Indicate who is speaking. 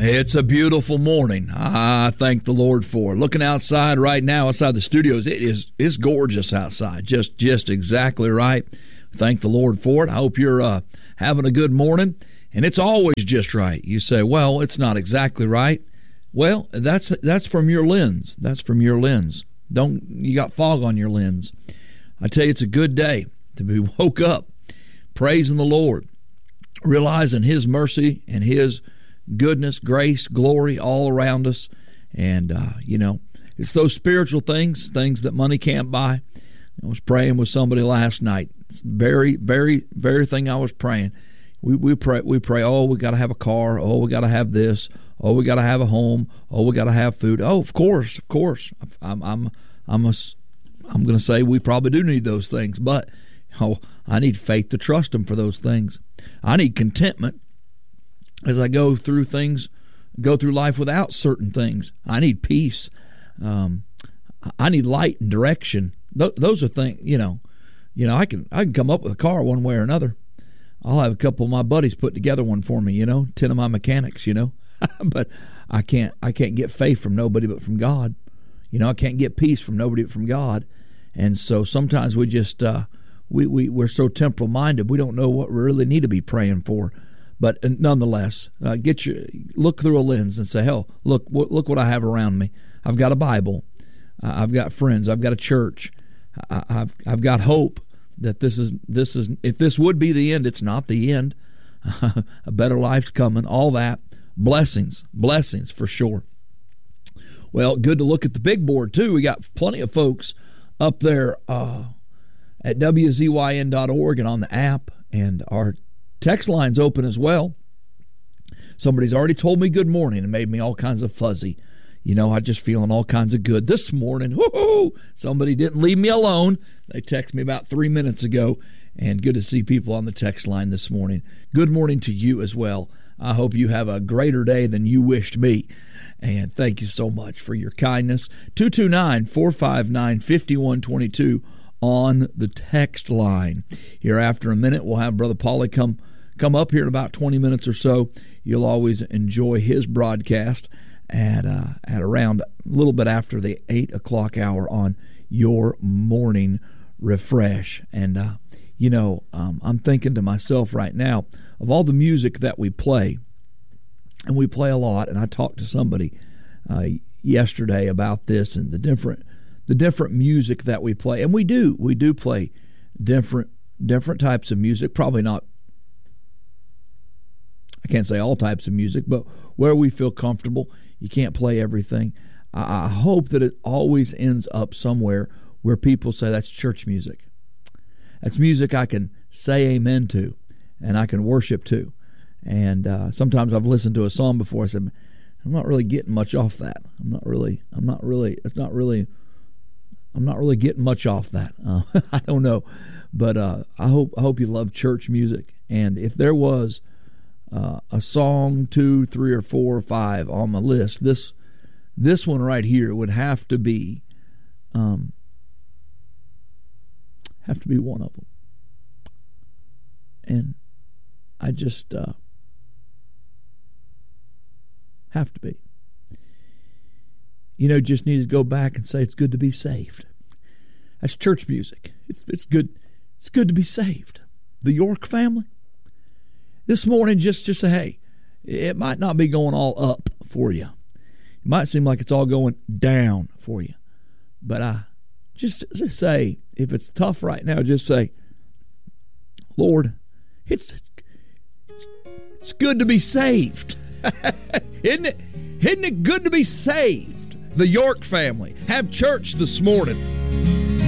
Speaker 1: It's a beautiful morning. I thank the Lord for it. Looking outside right now, outside the studios, it's gorgeous outside. Just exactly right. Thank the Lord for it. I hope you're having a good morning. And it's always just right. You say, well, it's not exactly right. Well, that's from your lens. That's from your lens. You got fog on your lens. I tell you, it's a good day to be woke up, praising the Lord, realizing His mercy and His goodness, grace, glory all around us. And, it's those spiritual things that money can't buy. I was praying with somebody last night. It's very, very, very thing I was praying. We pray, oh, we got to have a car. Oh, we got to have this. Oh, we got to have a home. Oh, we got to have food. Oh, of course. I'm going to say we probably do need those things, but I need faith to trust Him for those things. I need contentment as I go through life without certain things. I need peace. I need light and direction. Those are things, I can come up with a car one way or another. I'll have a couple of my buddies put together one for me, 10 of my mechanics, but I can't get faith from nobody but from God. I can't get peace from nobody but from God. And so sometimes we just we're so temporal minded, we don't know what we really need to be praying for. But nonetheless, look through a lens and say, hell, look what I have around me. I've got a Bible, I've got friends, I've got a church, I've got hope that this is if this would be the end, it's not the end. A better life's coming. All that blessings for sure. Well, good to look at the big board too. We got plenty of folks up there at WZYN.org and on the app, and our text line's open as well. Somebody's already told me good morning and made me all kinds of fuzzy. I just feeling all kinds of good this morning. Woo-hoo! Somebody didn't leave me alone. They texted me about 3 minutes ago, and good to see people on the text line this morning. Good morning to you as well. I hope you have a greater day than you wished me. And thank you so much for your kindness. 229-459-5122 on the text line. Here after a minute, we'll have Brother Paulie come up here in about 20 minutes or so. You'll always enjoy his broadcast at around a little bit after the 8 o'clock hour on your morning refresh. And, I'm thinking to myself right now of all the music that we play, and we play a lot. And I talked to somebody yesterday about this and the different music that we play. And we do play different types of music. Probably not, I can't say all types of music, but where we feel comfortable. You can't play everything. I hope that it always ends up somewhere where people say that's church music. That's music I can say amen to and I can worship to. And sometimes I've listened to a song before. I said, I'm not really getting much off that. I'm not really getting much off that. I don't know, but I hope you love church music. And if there was a song 2, 3, or 4 or 5 on my list, this one right here would have to be one of them. And I just have to be. Just need to go back and say it's good to be saved. That's church music. It's good. It's good to be saved. The York family. This morning, just say, hey, it might not be going all up for you. It might seem like it's all going down for you. But just say, if it's tough right now, just say, Lord, it's good to be saved. Isn't it good to be saved? The York family have church this morning.